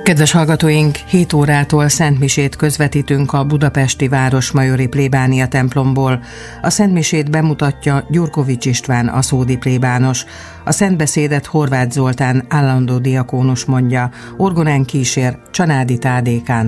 Kedves hallgatóink, 7 órától szentmisét közvetítünk a budapesti Városmajori plébánia templomból. A szentmisét bemutatja Gyurkovics István aszódi plébános. A szentbeszédet Horváth Zoltán állandó diakónus mondja, orgonán kísér Csanádi Tádé